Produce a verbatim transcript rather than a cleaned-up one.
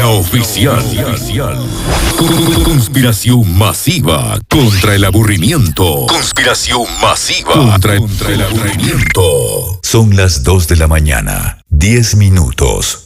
Página oficial. Conspiración masiva contra el aburrimiento. Conspiración masiva contra, contra el aburrimiento. Son las dos de la mañana, diez minutos.